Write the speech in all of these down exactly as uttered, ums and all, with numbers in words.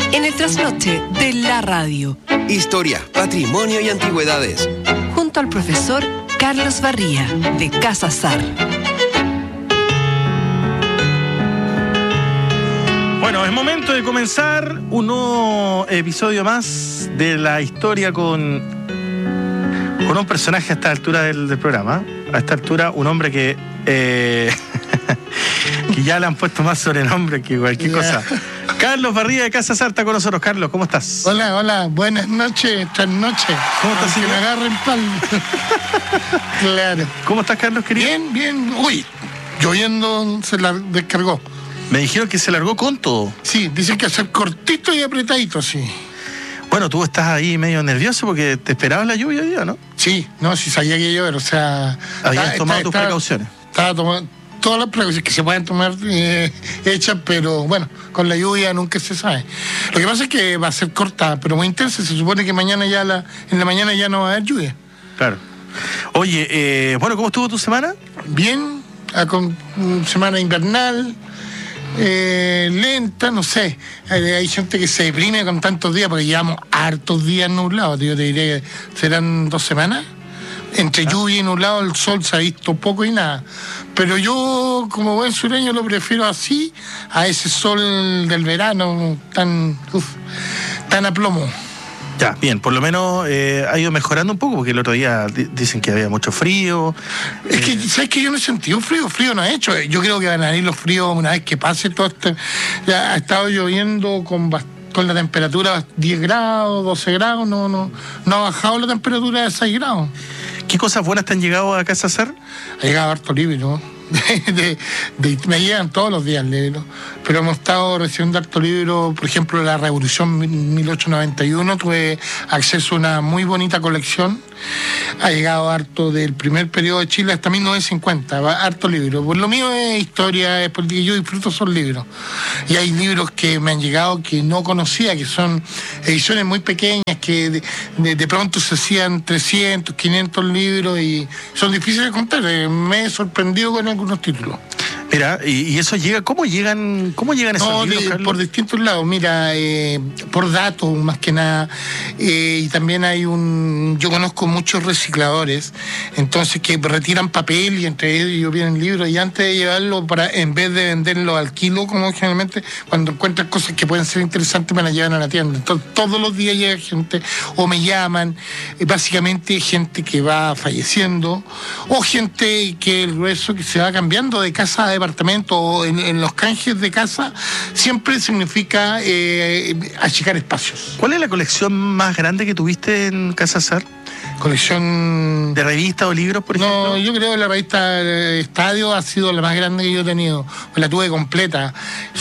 en el trasnoche de la radio. Historia, patrimonio y antigüedades. Junto al profesor Carlos Barría, de Casa Sar. Bueno, es momento de comenzar un nuevo episodio más de la historia con, con un personaje a esta altura del, del programa. A esta altura, un hombre que, eh, que ya le han puesto más sobrenombre que cualquier yeah. cosa. Carlos Barría de Casa Sar está con nosotros. Carlos, ¿cómo estás? Hola, hola, buenas noches, buenas noches. ¿Cómo estás, señor? Que me agarren pal. Claro. ¿Cómo estás, Carlos, querido? Bien, bien. Uy, lloviendo se la descargó. Me dijeron que se largó con todo. Sí, dicen que hacer cortito y apretadito, sí. Bueno, tú estás ahí medio nervioso porque te esperabas la lluvia hoy día, ¿no? Sí, no, sí sabía que iba a llover, o sea... Habías tomado tus estaba, precauciones. Estaba tomando todas las precauciones que se pueden tomar eh, hechas, pero bueno, con la lluvia nunca se sabe. Lo que pasa es que va a ser corta, pero muy intensa. Se supone que mañana ya la, en la mañana ya no va a haber lluvia. Claro. Oye, eh, bueno, ¿cómo estuvo tu semana? Bien, con semana invernal... Eh, lenta, no sé. Hay, hay gente que se deprime con tantos días porque llevamos hartos días nublados. Yo te diré que serán dos semanas. Entre ¿Ah? lluvia y nublado, el sol se ha visto poco y nada. Pero yo, como buen sureño, lo prefiero así a ese sol del verano tan, uf, tan a plomo. Ya, bien, por lo menos eh, ha ido mejorando un poco, porque el otro día d- dicen que había mucho frío. Es que, ¿sabes qué? Yo no he sentido frío, frío no he hecho. Yo creo que van a venir los fríos una vez que pase todo este... Ya ha estado lloviendo con, con la temperatura diez grados, doce grados, no, no, no ha bajado la temperatura de seis grados. ¿Qué cosas buenas te han llegado a Casa Sar? Ha llegado harto libro, de, de, de, me llegan todos los días libros, pero hemos estado recibiendo harto libro. Por ejemplo, la Revolución mil ochocientos noventa y uno, tuve acceso a una muy bonita colección. Ha llegado harto del primer periodo de Chile hasta mil novecientos cincuenta, harto libro. Pues lo mío es historia, es porque yo disfruto esos libros. Y hay libros que me han llegado que no conocía, que son ediciones muy pequeñas, que de, de, de pronto se hacían trescientos, quinientos libros y son difíciles de contar. Me he sorprendido con algunos títulos. Mira, y, y eso llega, ¿cómo llegan, cómo llegan esos no, libros, de, Carlos? por distintos lados, mira, eh, por datos más que nada, eh, y también hay un, yo conozco muchos recicladores, entonces que retiran papel y entre ellos vienen libros, y antes de llevarlo, para en vez de venderlo al kilo, como generalmente, cuando encuentran cosas que pueden ser interesantes, me las llevan a la tienda. Entonces todos los días llega gente, o me llaman, eh, básicamente gente que va falleciendo, o gente que el grueso que se va cambiando de casa a departamento, o en, en los canjes de casa, siempre significa eh, achicar espacios. ¿Cuál es la colección más grande que tuviste en Casa Sar? Colección de revistas o libros, por ejemplo. No, yo creo que la revista Estadio ha sido la más grande que yo he tenido. La tuve completa.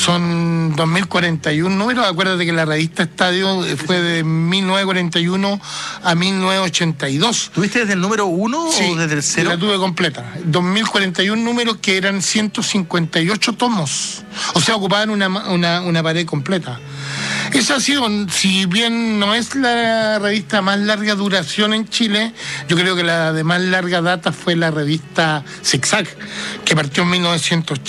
Son dos mil cuarenta y uno números. Acuérdate que la revista Estadio fue de mil novecientos cuarenta y uno a mil novecientos ochenta y dos. ¿Tuviste desde el número uno sí, o desde el cero? La tuve completa. dos mil cuarenta y uno números que eran ciento cincuenta y ocho tomos. O sea, ocupaban una, una, una pared completa. Esa ha sido, si bien no es la revista más larga duración en Chile, yo creo que la de más larga data fue la revista Zigzag, que partió en mil novecientos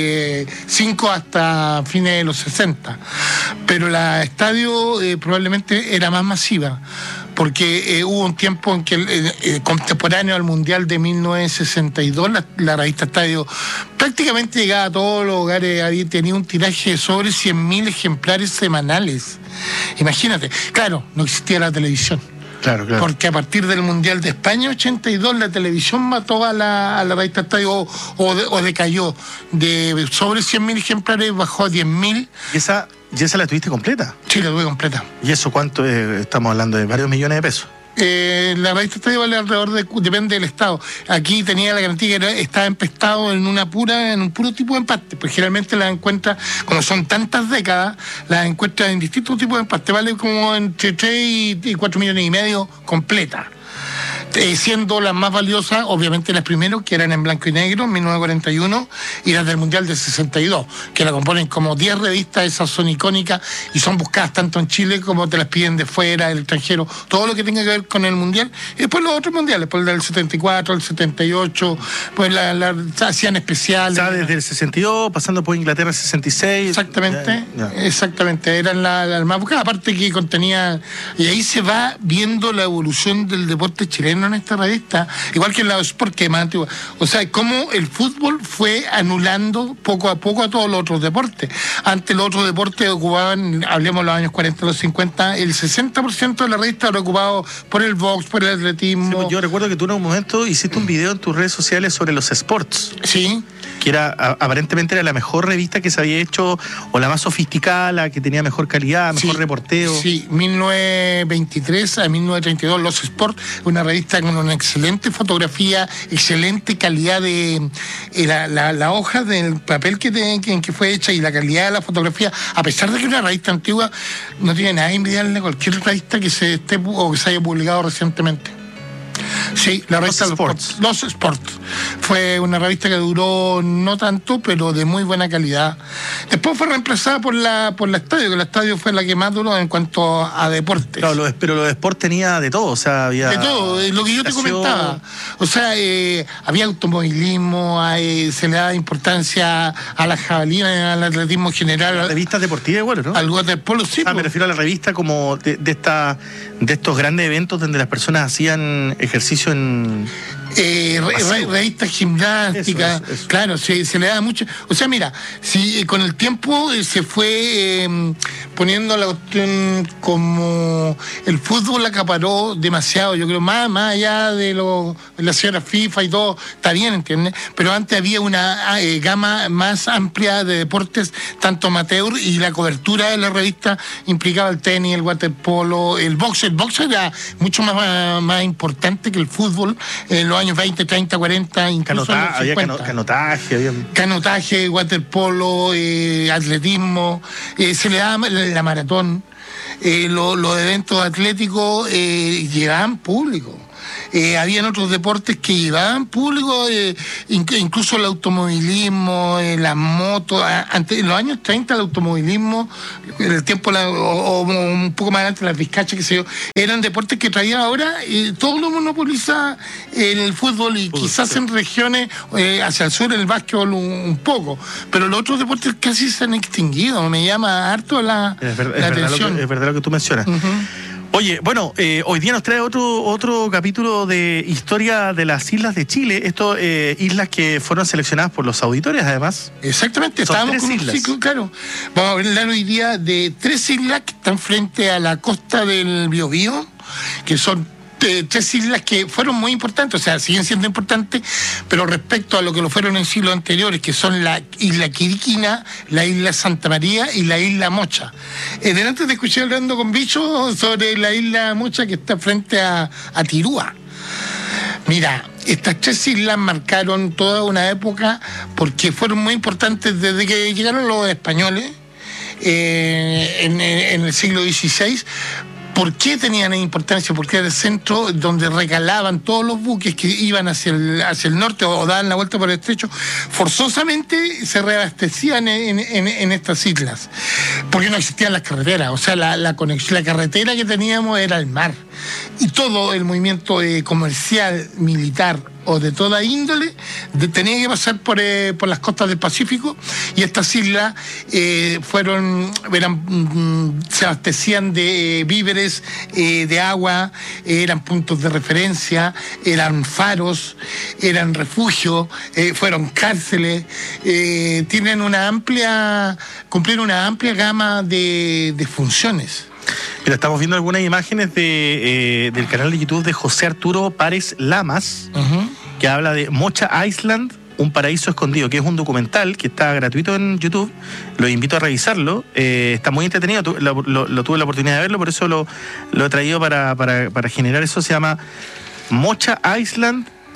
cinco hasta fines de los sesenta. Pero la Estadio eh, probablemente era más masiva, porque eh, hubo un tiempo en que, eh, eh, contemporáneo al Mundial de mil novecientos sesenta y dos, la, la revista Estadio prácticamente llegaba a todos los hogares, había tenido un tiraje de sobre cien mil ejemplares semanales. Imagínate, claro, no existía la televisión. Claro, claro. Porque a partir del Mundial de España ochenta y dos la televisión mató a la, a la revista Estadio, o, o, de, o decayó. De sobre cien mil ejemplares bajó a diez mil. ¿Y esa, ¿Y esa la tuviste completa? Sí, la tuve completa. ¿Y eso cuánto es? Estamos hablando de varios millones de pesos. Eh, la revista Estadio vale alrededor de, depende del estado. Aquí tenía la garantía que era, estaba empestado en una pura, en un puro tipo de empaste, pues generalmente las encuentras, cuando son tantas décadas, las encuentras en distintos tipos de empaste, vale como entre tres y cuatro millones y medio completa. eh, siendo las más valiosas, obviamente las primeras, que eran en blanco y negro, en mil novecientos cuarenta y uno, y las del Mundial del sesenta y dos, que la componen como diez revistas, esas son icónicas y son buscadas tanto en Chile como te las piden de fuera, del extranjero, todo lo que tenga que ver con el Mundial, y después los otros Mundiales, después el del setenta y cuatro, el setenta y ocho, pues la, la, hacían especiales. O sea, desde el sesenta y dos, pasando por Inglaterra sesenta y seis. Exactamente, ya, ya. exactamente, eran las la más buscadas, aparte que contenía, y ahí se va viendo la evolución del deporte chileno en esta revista, igual que en la Sport, que es más antigua. O sea, cómo el fútbol fue anulando poco a poco a todos los otros deportes. Antes los otros deportes ocupaban, hablemos de los años cuarenta, los cincuenta, el sesenta por ciento de la revista era ocupado por el box, por el atletismo. Sí, pues yo recuerdo que tú en un momento hiciste un video en tus redes sociales sobre los sports. Sí. Que era, a, aparentemente era la mejor revista que se había hecho, o la más sofisticada, la que tenía mejor calidad, mejor sí, reporteo. Sí, mil novecientos veintitrés a mil novecientos treinta y dos, Los Sport, una revista con una excelente fotografía, excelente calidad de eh, la, la, la hoja del papel que, te, que, que fue hecha y la calidad de la fotografía, a pesar de que es una revista antigua, no tiene nada de envidiarle a cualquier revista que se esté o que se haya publicado recientemente. Sí, la revista Los Sports. Los Sports. Fue una revista que duró no tanto, pero de muy buena calidad. Después fue reemplazada por la por la Estadio, que la Estadio fue la que más duró en cuanto a deportes. Claro, lo, pero los Sports tenía de todo, o sea, había... De todo, lo que yo te comentaba. O sea, eh, había automovilismo, eh, se le daba importancia a la jabalina, al atletismo general. Revistas deportivas igual, ¿no? Al waterpolo, sí. Ah, me refiero a la revista como de, de, esta, de estos grandes eventos donde las personas hacían ejercicio en... Eh, re, re, revistas gimnásticas, eso, eso, eso. Claro, se, se le da mucho. O sea, mira, si con el tiempo eh, se fue eh, poniendo la cuestión como el fútbol acaparó demasiado, yo creo, más, más allá de lo, la señora FIFA y todo, está bien, ¿entiendes? Pero antes había una eh, gama más amplia de deportes, tanto amateur, y la cobertura de la revista implicaba el tenis, el waterpolo, el box. El box era mucho más, más, más importante que el fútbol en los años veinte, treinta, cuarenta, incluso Canota, en los cincuenta. Había canotaje, había... Canotaje, waterpolo, eh, atletismo, eh, se le daba la, la maratón, eh, lo, los eventos atléticos eh, llevaban público. Eh, habían otros deportes que llevaban público, eh, incluso el automovilismo, eh, las motos. Ante, en los años treinta el automovilismo, en el tiempo la, o, o un poco más adelante las vizcachas, que sé yo, eran deportes que traían ahora, eh, todo lo monopoliza el fútbol y Fútbol, quizás sí. En regiones eh, hacia el sur el básquetbol un, un poco, pero los otros deportes casi se han extinguido. Me llama harto la, es ver, la es atención. Verdad lo que, es verdad lo que tú mencionas. Uh-huh. Oye, bueno, eh, hoy día nos trae otro otro capítulo de historia de las islas de Chile. Esto, eh, islas que fueron seleccionadas por los auditores, además. Exactamente, Son estábamos tres con islas. un ciclo, claro. Vamos a hablar hoy día de tres islas que están frente a la costa del Biobío, que son eh, tres islas que fueron muy importantes, o sea, siguen siendo importantes, pero respecto a lo que lo fueron en siglos anteriores, que son la isla Quiriquina, la isla Santa María y la isla Mocha. Eh, delante te escuché hablando con Bicho sobre la isla Mocha, que está frente a, a Tirúa. Mira, estas tres islas marcaron toda una época porque fueron muy importantes desde que llegaron los españoles eh, en, en el siglo dieciséis. ¿Por qué tenían importancia? Porque era el centro donde recalaban todos los buques que iban hacia el, hacia el norte o daban la vuelta por el estrecho. Forzosamente se reabastecían en, en, en estas islas, porque no existían las carreteras. O sea, la, la conexión, la carretera que teníamos era el mar. Y todo el movimiento eh, comercial, militar o de toda índole de, tenía que pasar por, eh, por las costas del Pacífico, y estas islas eh, fueron eran mm, se abastecían de eh, víveres, eh, de agua, eh, eran puntos de referencia, eran faros, eran refugios, eh, fueron cárceles, eh, tienen una amplia cumplir una amplia gama de, de funciones. Mira, estamos viendo algunas imágenes de, eh, del canal de YouTube de José Arturo Párez Lamas, uh-huh. que habla de Mocha Island, un paraíso escondido, que es un documental que está gratuito en YouTube. Los invito a revisarlo. Eh, está muy entretenido, tu, lo, lo, lo tuve la oportunidad de verlo, por eso lo, lo he traído para, para, para generar eso. Se llama Mocha Island,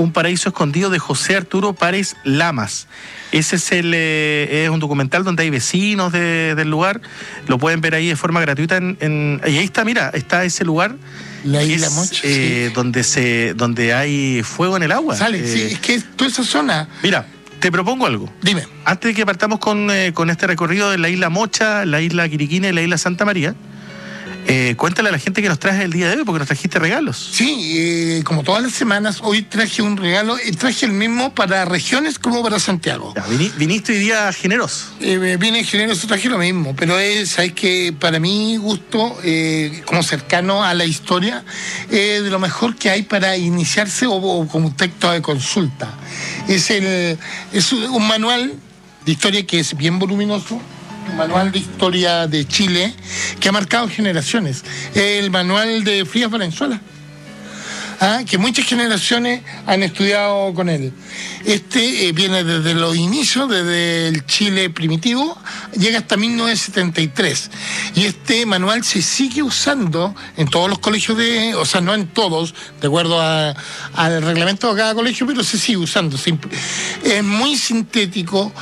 Un paraíso escondido de José Arturo Párez Lamas. Ese es el eh, es un documental donde hay vecinos de, del lugar. Lo pueden ver ahí de forma gratuita. En, en, y ahí está, mira, está ese lugar. La isla es, Mocha, eh, sí. donde se donde hay fuego en el agua. Sale, eh, sí, es que es toda esa zona. Mira, te propongo algo. Dime. Antes de que partamos con, eh, con este recorrido de la isla Mocha, la isla Quiriquina y la isla Santa María, eh, cuéntale a la gente que nos traes el día de hoy, porque nos trajiste regalos. Sí, eh, como todas las semanas, hoy traje un regalo, y traje el mismo para regiones como para Santiago. Ya, vini- viniste hoy día generoso. Eh, viene generoso, traje lo mismo, pero es, sabes que para mi gusto, eh, como cercano a la historia, eh, de lo mejor que hay para iniciarse o, o como un texto de consulta. Es, el, es un manual de historia que es bien voluminoso, un manual de historia de Chile que ha marcado generaciones. El manual de Frías Valenzuela. ¿Ah? Que muchas generaciones han estudiado con él. Este eh, viene desde los inicios, desde el Chile primitivo, llega hasta mil novecientos setenta y tres. Y este manual se sigue usando en todos los colegios de, o sea, no en todos, de acuerdo a, al reglamento de cada colegio, pero se sigue usando. Es muy sintético,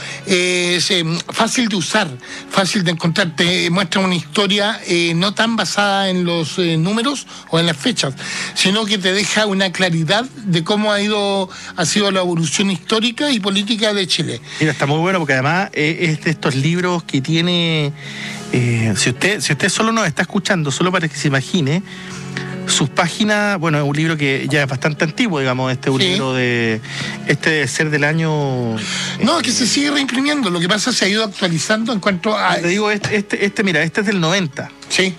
es eh, fácil de usar, fácil de encontrar. Te muestra una historia eh, no tan basada en los eh, números o en las fechas, sino que te deja una claridad de cómo ha ido ha sido la evolución histórica y política de Chile. Mira, está muy bueno porque además eh, es de estos libros que tiene, eh, si usted si usted solo nos está escuchando, solo para que se imagine, sus páginas, bueno, es un libro que ya es bastante antiguo, digamos, este es un Sí. libro de, este debe ser del año... No, que se sigue reimprimiendo, lo que pasa es que se ha ido actualizando en cuanto a... Te digo, este, este, este, mira, este es del noventa. Sí.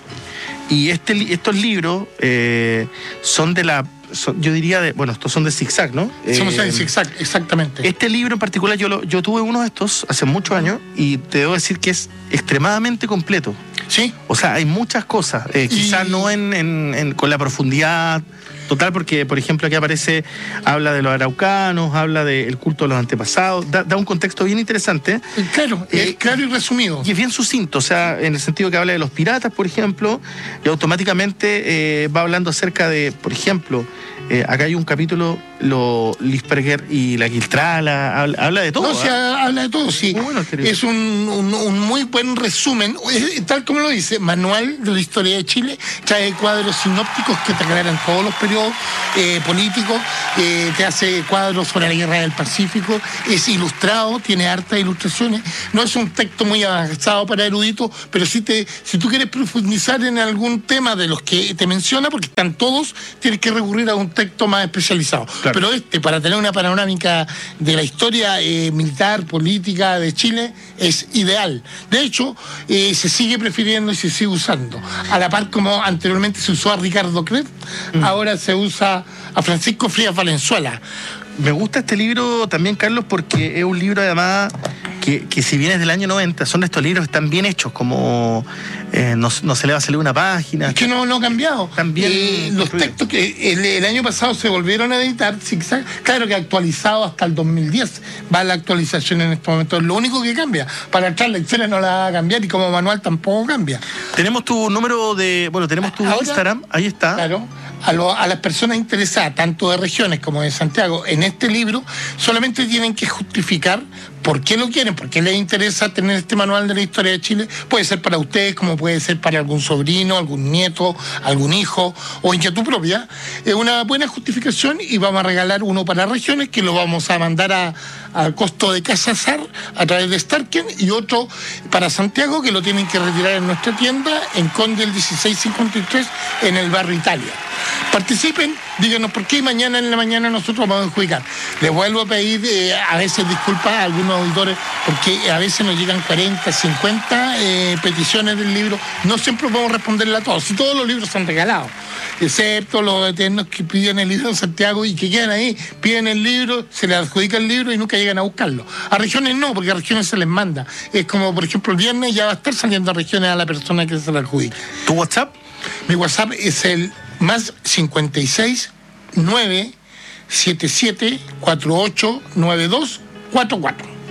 Y este, li- estos libros eh, son de la... son- yo diría, de, bueno, estos son de Zigzag, ¿no? Somos Eh, en zigzag, exactamente. Este libro en particular, yo, lo, yo tuve uno de estos hace muchos años y te debo decir que es extremadamente completo. Sí. O sea, hay muchas cosas, eh, quizás Y- no en, en- en- con la profundidad total, porque, por ejemplo, aquí aparece, habla de los araucanos, habla del culto de los antepasados, da, da un contexto bien interesante. Claro, Eh, es claro y resumido. Y es bien sucinto, o sea, en el sentido que habla de los piratas, por ejemplo, y automáticamente eh, va hablando acerca de, por ejemplo, eh, acá hay un capítulo, lo Lisperger y la Quiltrala, habla, habla de todo. No, se ¿ah? ha- habla de todo, sí. Muy bueno, querido. Es un, un- un muy buen resumen, es- tal como lo dice, manual de la historia de Chile, trae cuadros sinópticos que te aclaran todos los periodos eh, políticos, eh, te hace cuadros sobre la guerra del Pacífico, es ilustrado, tiene hartas ilustraciones, no es un texto muy avanzado para eruditos, pero si, te, si tú quieres profundizar en algún tema de los que te menciona, porque están todos, tienes que recurrir a un texto más especializado. Claro. Pero este, para tener una panorámica de la historia eh, militar, política de Chile, es ideal. De hecho, eh, se sigue prefiriendo y se sigue usando. A la par como anteriormente se usó a Ricardo Cret, mm. ahora se usa a Francisco Frías Valenzuela. Me gusta este libro también, Carlos, porque es un libro además que, que si bien es del año noventa, son de estos libros que están bien hechos, como eh, no, no se le va a salir una página. Es que no, no ha cambiado. También Eh, los textos que el, el año pasado se volvieron a editar, zigzag, claro que actualizado hasta el dos mil diez. Va la actualización en este momento. Es lo único que cambia. Para atrás la historia no la va a cambiar y como manual tampoco cambia. Tenemos tu número de, bueno, tenemos tu Ahora, Instagram, ahí está. Claro. A, lo, a las personas interesadas, tanto de regiones como de Santiago, en este libro, solamente tienen que justificar por qué lo quieren, por qué les interesa tener este manual de la historia de Chile. Puede ser para ustedes, como puede ser para algún sobrino, algún nieto, algún hijo o inquietud propia. Es una buena justificación y vamos a regalar uno para regiones que lo vamos a mandar a, a costo de Casa Sar a través de Starken y otro para Santiago que lo tienen que retirar en nuestra tienda en Conde el dieciséis cincuenta y tres en el barrio Italia. Participen, díganos por qué y mañana en la mañana nosotros vamos a adjudicar. Les vuelvo a pedir eh, a veces disculpas a algunos auditores porque a veces nos llegan cuarenta, cincuenta eh, peticiones del libro. No siempre podemos responderle a todos. Si todos los libros son regalados, excepto los eternos que piden el libro en Santiago y que quedan ahí, piden el libro, se les adjudica el libro y nunca llegan a buscarlo. A regiones no, porque a regiones se les manda. Es como, por ejemplo, el viernes ya va a estar saliendo a regiones a la persona que se le adjudica. ¿Tu WhatsApp? Mi WhatsApp es el más cincuenta y seis nueve siete siete cuatro ocho nueve dos cuatro cuatro.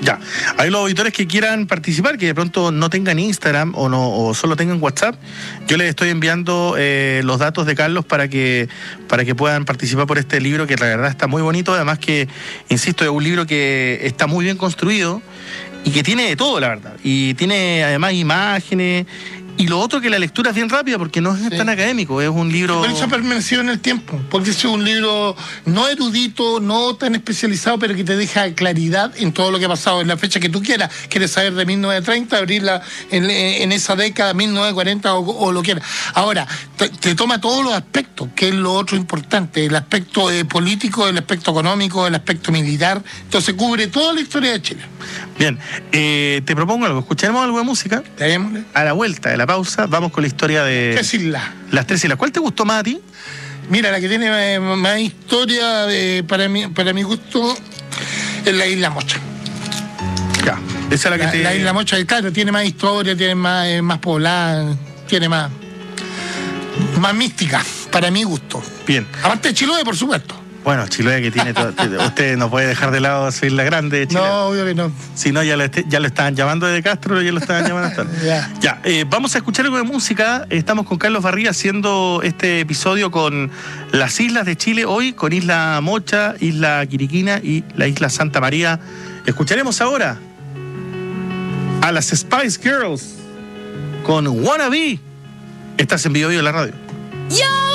Ya, hay los auditores que quieran participar, que de pronto no tengan Instagram o no o solo tengan WhatsApp. Yo les estoy enviando eh, los datos de Carlos para que para que puedan participar por este libro, que la verdad está muy bonito. Además que, insisto, es un libro que está muy bien construido y que tiene de todo, la verdad. Y tiene además imágenes. Y lo otro, que la lectura es bien rápida, porque no es sí. tan académico, es un libro... Pero eso ha permanecido en el tiempo, porque es un libro no erudito, no tan especializado, pero que te deja claridad en todo lo que ha pasado en la fecha que tú quieras. Quieres saber de mil novecientos treinta, abrirla en, en esa década, mil novecientos cuarenta o, o lo quieras. Ahora, te, te toma todos los aspectos, que es lo otro importante, el aspecto eh, político, el aspecto económico, el aspecto militar. Entonces cubre toda la historia de Chile. Bien, eh, te propongo algo, escucharemos algo de música. Démosle. A la vuelta de la pausa, vamos con la historia de... Tres islas. Las tres islas. ¿Cuál te gustó más a ti? Mira, la que tiene eh, más historia, eh, para, mi, para mi gusto, es la Isla Mocha. Ya, esa es la que la, te... La Isla Mocha, claro, tiene más historia, tiene más, eh, más poblada, tiene más... más mística, para mi gusto. Bien. Aparte de Chiloé, por supuesto. Bueno, Chiloé, que tiene todo, usted no puede dejar de lado su isla grande de Chile. No, obvio que no. Si no, ya lo, ya lo estaban llamando desde Castro, ya lo estaban llamando hasta Ya, ya eh, vamos a escuchar algo de música. Estamos con Carlos Barría haciendo este episodio con las islas de Chile hoy, con Isla Mocha, Isla Quiriquina y la Isla Santa María. Escucharemos ahora a las Spice Girls con Wanna Be. Estás en Vivo Vivo en la radio. Yo